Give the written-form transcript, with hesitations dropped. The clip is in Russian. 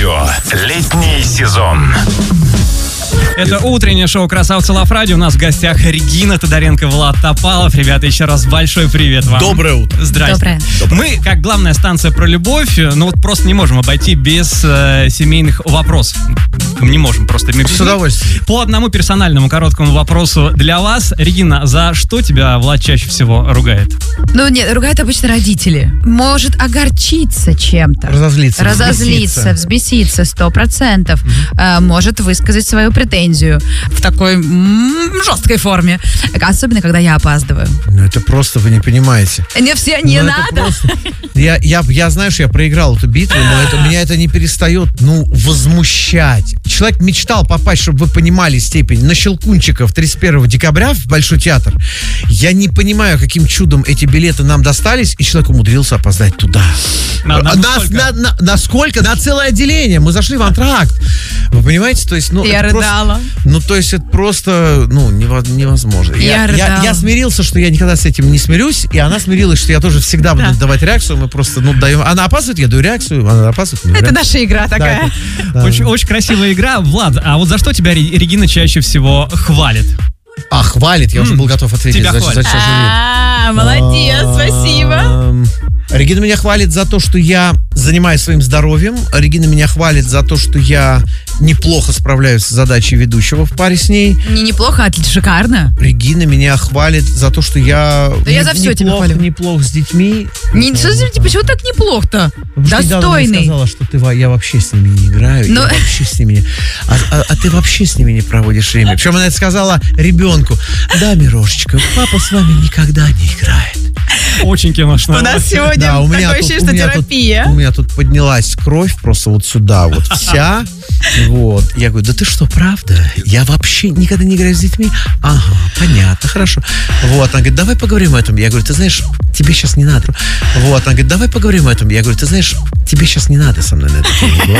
Радио. Летний сезон. Это утреннее шоу «Красавцы Лав Радио». У нас в гостях Регина Тодоренко, Влад Топалов. Ребята, еще раз большой привет вам. Доброе утро. Здрасте. Доброе. Мы, как главная станция про любовь, просто не можем обойти без семейных вопросов. Не можем просто. С удовольствием. По одному персональному короткому вопросу для вас. Регина, за что тебя Влад чаще всего ругает? Нет, ругают обычно родители. Может огорчиться чем-то. Разозлиться. Взбеситься 100%. Может высказать свою претензию в такой жесткой форме. Особенно, когда я опаздываю. Ну, это просто вы не понимаете. Не надо. Я знаю, что я проиграл эту битву, но меня это не перестает, возмущать. Человек мечтал попасть, чтобы вы понимали степень, на Щелкунчиков 31 декабря в Большой театр. Я не понимаю, каким чудом эти билеты нам достались, и человек умудрился опоздать туда. На сколько? На целое отделение. Мы зашли в антракт. Вы понимаете? То есть, я рыдала. То есть это просто, невозможно. Я смирился, что я никогда с этим не смирюсь, и она смирилась, что я тоже всегда буду давать реакцию. Мы просто, даем. Она опаздывает, я даю реакцию, она опаздывает. Это наша игра такая. Очень красивая игра. Влад, а вот за что тебя Регина чаще всего хвалит? Хвалит? Я уже был готов ответить. Тебя хвалит. Молодец, спасибо. Регина меня хвалит за то, что я занимаюсь своим здоровьем. Регина меня хвалит за то, что я неплохо справляюсь с задачей ведущего в паре с ней. Неплохо, шикарно. Регина меня хвалит за то, что я... Да я за все тебя хвалю. Неплох с детьми. Почему так неплохо-то? Ты Достойный. сказала, что я вообще с ними не играю. Я вообще с ними не... А ты вообще с ними не проводишь время. Причем она это сказала ребенку. Да, Мирошечка, папа с вами никогда не играет. Очень киношно. У нас сегодня такое ощущение, что терапия. У меня тут поднялась кровь просто вот сюда, вот вся. Вот. Я говорю, да ты что, правда? Я вообще никогда не играю с детьми. Ага, понятно, хорошо. Вот, она говорит, давай поговорим о этом. Я говорю, ты знаешь, тебе сейчас не надо. Вот, она говорит, давай поговорим о этом. Я говорю, ты знаешь, тебе сейчас не надо со мной на эту тему говорить.